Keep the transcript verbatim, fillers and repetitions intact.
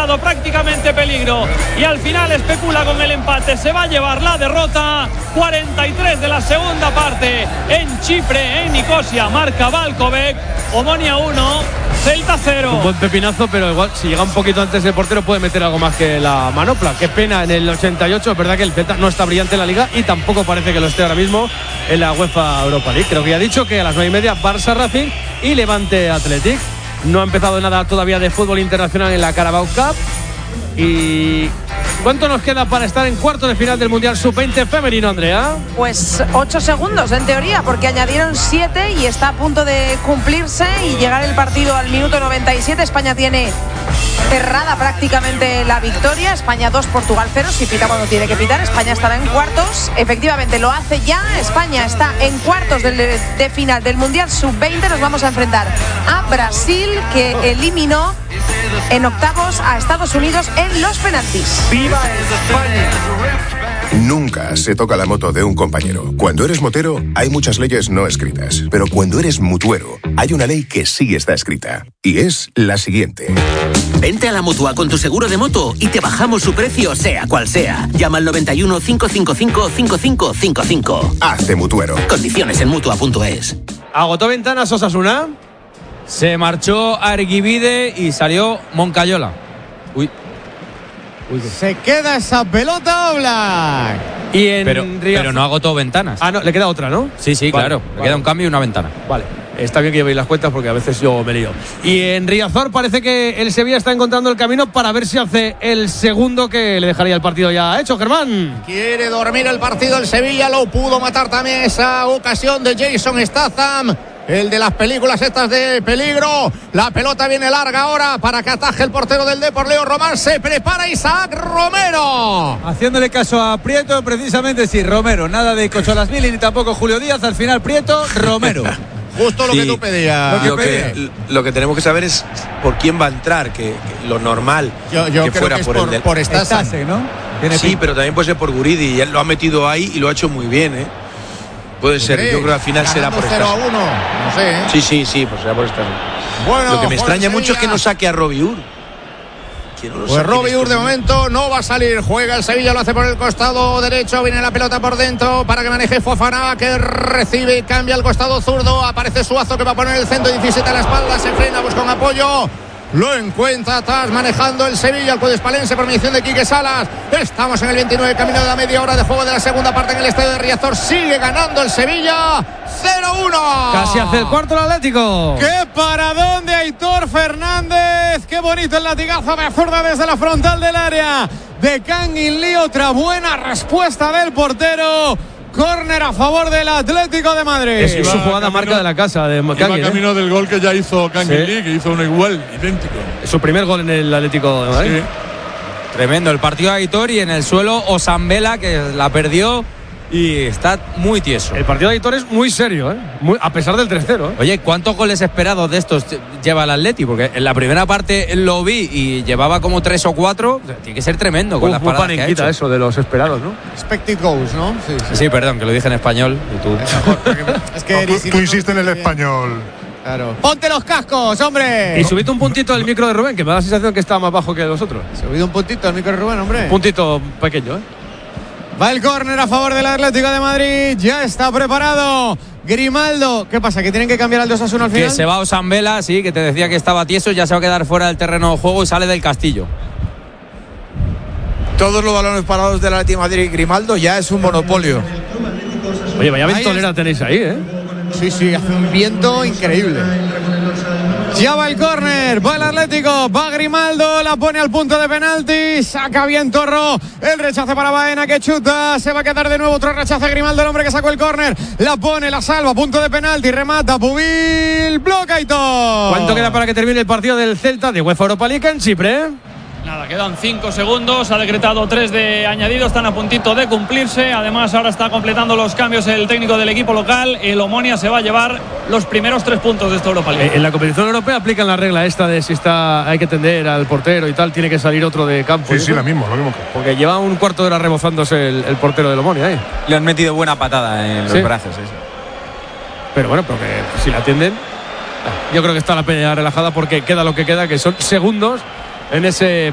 dado prácticamente peligro y al final especula con el empate. Se va a llevar la derrota. Cuarenta y tres de la segunda parte en Chipre, en Nicosia. Marca Valkovic. Omonia uno, Celta cero. Un buen pepinazo, pero igual si llega un poquito antes el portero puede meter algo más que la manopla. Qué pena en el ochenta y ocho. Es verdad que el Celta no está brillante en la Liga y tampoco parece que lo esté ahora mismo en la UEFA Europa League. Creo que ya ha dicho que a las nueve y media Barça Racing y Levante Athletic. No ha empezado nada todavía de fútbol internacional en la Carabao Cup. ¿Y cuánto nos queda para estar en cuarto de final del Mundial sub veinte femenino, Andrea? Pues ocho segundos en teoría, porque añadieron siete y está a punto de cumplirse y llegar el partido al minuto noventa y siete. España tiene cerrada prácticamente la victoria. España dos, Portugal cero. Si pita cuando tiene que pitar, España estará en cuartos. Efectivamente, lo hace ya. España está en cuartos de, de final del Mundial sub veinte. Nos vamos a enfrentar a Brasil, que eliminó en octavos a Estados Unidos en los penaltis. ¡Viva España! Nunca se toca la moto de un compañero. Cuando eres motero, hay muchas leyes no escritas. Pero cuando eres mutuero, hay una ley que sí está escrita. Y es la siguiente. Vente a la Mutua con tu seguro de moto y te bajamos su precio, sea cual sea. Llama al noventa y uno, cinco cinco cinco, cinco cinco cinco cinco. Hazte mutuero. Condiciones en mutua punto es. ¿Agotó ventanas Osasuna? Se marchó Arguibide y salió Moncayola. Uy. Uy, se queda esa pelota Oblak. Y en pero, Riazor... pero no agotó ventanas. Ah, no, le queda otra, ¿no? Sí, sí, vale, claro. vale. Le queda un cambio y una ventana. Vale. Está bien que llevéis las cuentas porque a veces yo me lío. Y en Riazor parece que el Sevilla está encontrando el camino para ver si hace el segundo que le dejaría el partido ya hecho, Germán. Quiere dormir el partido el Sevilla, lo pudo matar también esa ocasión de Jason Statham, el de las películas estas de peligro. La pelota viene larga ahora para que ataje el portero del Depor, Leo Román. Se prepara Isaac Romero. Haciéndole caso a Prieto, precisamente sí, Romero. Nada de Cocholasvili ni tampoco Julio Díaz. Al final Prieto, Romero. Justo lo sí, que tú pedías. Lo que, lo, que, lo que tenemos que saber es por quién va a entrar, que, que lo normal yo, yo que creo fuera que es por, por el del... por Stase, ¿no? Sí, pinta. Pero también puede ser por Guridi, y él lo ha metido ahí y lo ha hecho muy bien, ¿eh? Puede ser, yo creo que al final será por cero a uno, no sé, ¿eh? Sí, sí, sí, pues será por Stase. Bueno, lo que me extraña Sevilla. mucho es que no saque a Robiur. No pues Robiur de momento no va a salir. Juega el Sevilla, lo hace por el costado derecho. Viene la pelota por dentro para que maneje Fofana, que recibe y cambia al costado zurdo. Aparece Suazo, que va a poner el centro diecisiete a la espalda. Se frena, busca un apoyo. Lo encuentra atrás manejando el Sevilla, el Cuadespalense por mediación de Quique Salas. Estamos en el veintinueve, camino de la media hora de juego de la segunda parte en el estadio de Riazor. Sigue ganando el Sevilla cero uno. Casi hace el cuarto el Atlético. ¡Qué paradón de Aitor Fernández! ¡Qué bonito el latigazo de zurda desde la frontal del área de Kangin Lee! Otra buena respuesta del portero. Córner a favor del Atlético de Madrid. Es su jugada camino, marca de la casa de Kangin. Iba camino ¿eh? del gol que ya hizo Kangin Lee, sí. que hizo uno igual, idéntico. Es su primer gol en el Atlético de Madrid. Sí. Tremendo el partido de Aitor, y en el suelo Osambela, que la perdió y está muy tieso. El partido de Aitor es muy serio, ¿eh? Muy, a pesar del tres cero. ¿eh? Oye, ¿cuántos goles esperados de estos lleva el Atleti? Porque en la primera parte lo vi y llevaba como tres o cuatro. O sea, tiene que ser tremendo con un, las paradas que ha hecho. Eso de los esperados, ¿no? Expected goals, ¿no? Sí, sí. sí, perdón, que lo dije en español. Y tú. Es que no, tú, tú insistes en el español. Claro. ¡Ponte los cascos, hombre! Y subid un puntito el micro de Rubén, que me da la sensación que está más bajo que los otros. Subid un puntito el micro de Rubén, hombre. Un puntito pequeño, ¿eh? Va el córner a favor del Atlético de Madrid. Ya está preparado Grimaldo. ¿Qué pasa? ¿Que tienen que cambiar al dos a uno al final? Que se va Osambela, sí, que te decía que estaba tieso. Ya se va a quedar fuera del terreno de juego y sale del Castillo. Todos los balones parados del Atlético de Madrid. Grimaldo ya es un monopolio. Oye, vaya ventolera tenéis ahí, ¿eh? Sí, sí, hace un viento increíble. Ya va el córner, va el Atlético, va Grimaldo, la pone al punto de penalti, saca bien Torro, el rechace para Baena que chuta, se va a quedar de nuevo otro rechace Grimaldo, el hombre que sacó el córner, la pone, la salva, punto de penalti, remata, Pubil, bloca y todo. ¿Cuánto queda para que termine el partido del Celta de UEFA Europa League en Chipre? Nada, quedan cinco segundos, ha decretado tres de añadido, están a puntito de cumplirse. Además ahora está completando los cambios el técnico del equipo local. El Omonia se va a llevar los primeros tres puntos de esta Europa League. En la competición europea aplican la regla esta de si está hay que tender al portero y tal, tiene que salir otro de campo. Sí, sí, lo mismo, lo mismo. Porque lleva un cuarto de hora rebozándose el, el portero del Omonia, ¿eh? Le han metido buena patada en los ¿Sí? brazos, ¿sí? Pero bueno, porque si la atienden, yo creo que está la pelea relajada porque queda lo que queda, que son segundos en ese